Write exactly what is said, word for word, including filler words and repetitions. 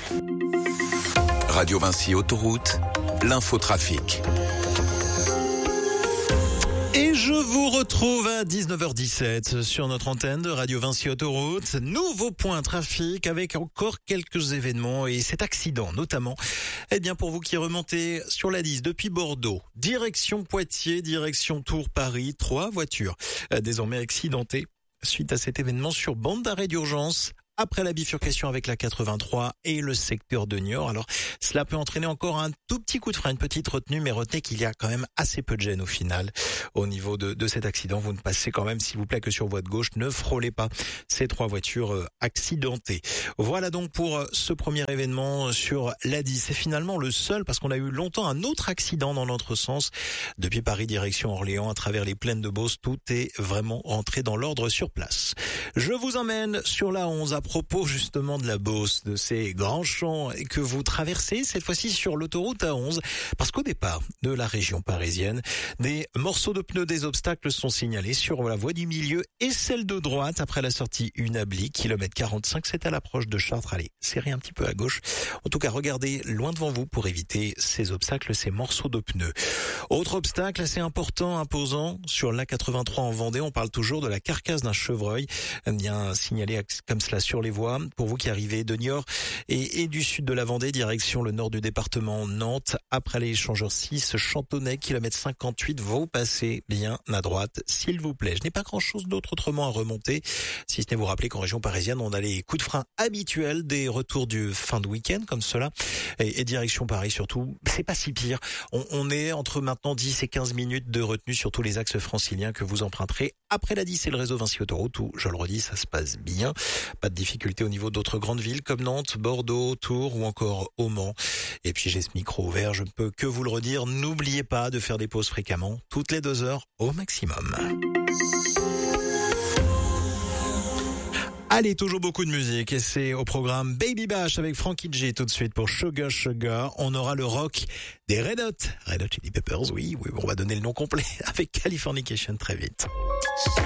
Radio Vinci Autoroute, l'infotrafic. Et je vous retrouve à dix-neuf heures dix-sept sur notre antenne de Radio Vinci Autoroute. Nouveau point trafic avec encore quelques événements et cet accident notamment. Eh bien pour vous qui remontez sur la dix depuis Bordeaux, direction Poitiers, direction Tours, Paris, trois voitures désormais accidentées suite à cet événement sur bande d'arrêt d'urgence. Après la bifurcation avec la quatre-vingt-trois et le secteur de Niort. Alors, cela peut entraîner encore un tout petit coup de frein, une petite retenue, mais retenez qu'il y a quand même assez peu de gêne au final. Au niveau de, de cet accident, vous ne passez quand même, s'il vous plaît, que sur voie de gauche. Ne frôlez pas ces trois voitures euh, accidentées. Voilà donc pour euh, ce premier événement sur l'A dix. C'est finalement le seul, parce qu'on a eu longtemps un autre accident dans l'autre sens. Depuis Paris, direction Orléans, à travers les plaines de Beauce, tout est vraiment rentré dans l'ordre sur place. Je vous emmène sur la onze à propos justement de la Beauce, de ces grands champs que vous traversez, cette fois-ci sur l'autoroute A onze, parce qu'au départ de la région parisienne, des morceaux de pneus des obstacles sont signalés sur la voie du milieu et celle de droite après la sortie Unabli, kilomètre quarante-cinq, c'est à l'approche de Chartres. Allez, serrez un petit peu à gauche. En tout cas, regardez loin devant vous pour éviter ces obstacles, ces morceaux de pneus. Autre obstacle assez important, imposant, sur l'A quatre-vingt-trois en Vendée, on parle toujours de la carcasse d'un chevreuil, bien signalé comme cela sur les voies. Pour vous qui arrivez de Niort et, et du sud de la Vendée, direction le nord du département Nantes, après l'échangeur six, Chantonnay, kilomètre cinquante-huit, vous passez bien à droite, s'il vous plaît. Je n'ai pas grand chose d'autre autrement à remonter, si ce n'est vous rappeler qu'en région parisienne, on a les coups de frein habituels des retours du fin de week-end, comme cela, et, et direction Paris surtout, c'est pas si pire. On, on est entre maintenant dix et quinze minutes de retenue sur tous les axes franciliens que vous emprunterez. Après la dix, c'est le réseau Vinci Autoroute où, je le redis, ça se passe bien. Pas de difficulté au niveau d'autres grandes villes comme Nantes, Bordeaux, Tours ou encore au Mans. Et puis j'ai ce micro ouvert, je ne peux que vous le redire, n'oubliez pas de faire des pauses fréquemment, toutes les deux heures au maximum. Allez, toujours beaucoup de musique et c'est au programme Baby Bash avec Frankie G tout de suite pour Sugar Sugar. On aura le rock des Red Hot, Red Hot Chili Peppers, oui, oui, on va donner le nom complet avec Californication très vite.